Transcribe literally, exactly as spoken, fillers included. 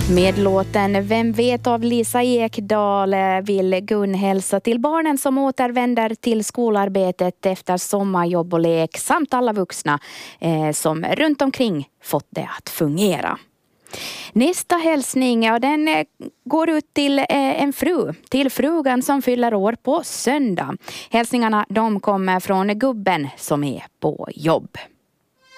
Med låten Vem vet av Lisa Ekdahl vill Gun hälsa till barnen som återvänder till skolarbetet efter sommarjobb och lek samt alla vuxna eh, som runt omkring fått det att fungera. Nästa hälsning, ja, den eh, går ut till eh, en fru, till frugan som fyller år på söndag. Hälsningarna de kommer från gubben som är på jobb.